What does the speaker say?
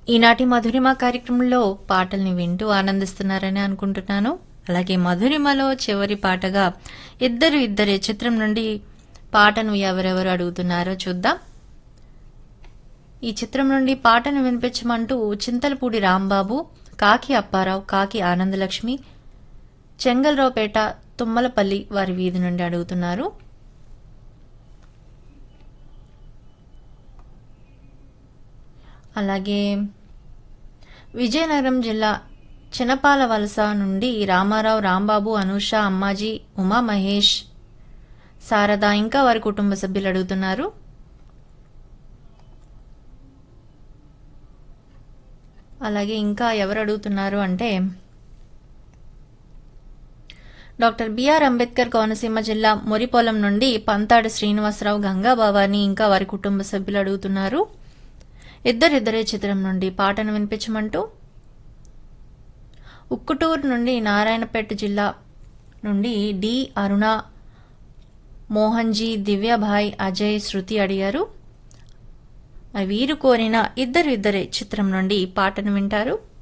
ఈనాటి మధురిమ కార్యక్రమంలో పాటల్ని వింటూ ఆనందిస్తున్నారని అనుకుంటున్నాను. అలాగే మధురిమలో చివరి పాటగా ఇద్దరే చిత్రం నుండి పాటను ఎవరెవరు అడుగుతున్నారో చూద్దాం. ఈ చిత్రం నుండి పాటను వినిపించమంటూ చింతలపూడి రాంబాబు, కాకి అప్పారావు, కాకి ఆనందలక్ష్మి, చెంగల్రావుపేట, తుమ్మలపల్లి వారి వీధి నుండి అడుగుతున్నారు. అలాగే విజయనగరం జిల్లా చినపాల వలస నుండి రామారావు, రాంబాబు, అనూష, అమ్మాజీ, ఉమా మహేష్, శారద ఇంకా వారి కుటుంబ సభ్యులు అడుగుతున్నారు. అలాగే ఇంకా ఎవరు అడుగుతున్నారు అంటే డాక్టర్ బిఆర్ అంబేద్కర్ కోనసీమ జిల్లా మొరిపోలం నుండి పంతాడు శ్రీనివాసరావు, గంగా భవాని ఇంకా వారి కుటుంబ సభ్యులు అడుగుతున్నారు. ఇద్దరే చిత్రం నుండి పాటను వినిపించమంటూ ఉక్కుటూరు నుండి నారాయణపేట జిల్లా నుండి డి అరుణ, మోహన్జీ, దివ్యాభాయ్, అజయ్, శృతి అడిగారు. వీరు కోరిన ఇద్దరే చిత్రం నుండి పాటను వింటారు.